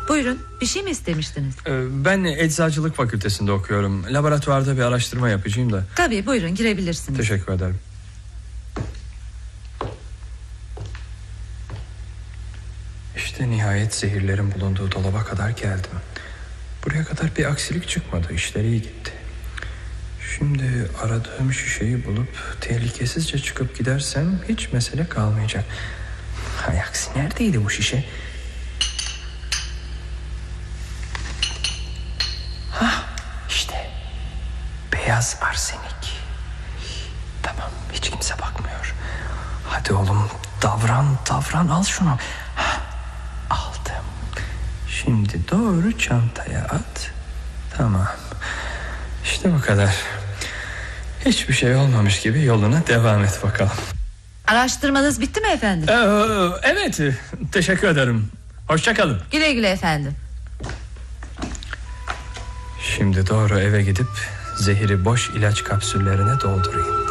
Buyurun, bir şey mi istemiştiniz? Ben eczacılık fakültesinde okuyorum. Laboratuvarda bir araştırma yapacağım da. Tabii, buyurun, girebilirsiniz. Teşekkür ederim. İşte nihayet zehirlerin bulunduğu dolaba kadar geldim. Buraya kadar bir aksilik çıkmadı. İşler iyi gitti. Şimdi aradığım şişeyi bulup tehlikesizce çıkıp gidersem hiç mesele kalmayacak. Hay aksi, neredeydi bu şişe? İşte beyaz arsenik. Tamam, hiç kimse bakmıyor. Hadi oğlum, davran, al şunu. Aldım. Şimdi doğru çantaya at. Tamam. İşte bu kadar. Hiçbir şey olmamış gibi yoluna devam et bakalım. Araştırmanız bitti mi efendim? Evet, teşekkür ederim. Hoşça kalın. Güle güle efendim. Şimdi doğru eve gidip zehiri boş ilaç kapsüllerine doldurayım.